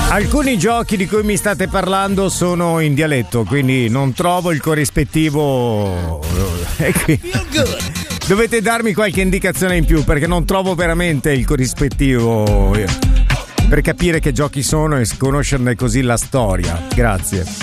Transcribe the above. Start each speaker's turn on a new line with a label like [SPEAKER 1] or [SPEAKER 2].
[SPEAKER 1] Alcuni giochi di cui mi state parlando sono in dialetto, quindi non trovo il corrispettivo. Dovete darmi qualche indicazione in più, perché non trovo veramente il corrispettivo per capire che giochi sono e conoscerne così la storia. Grazie.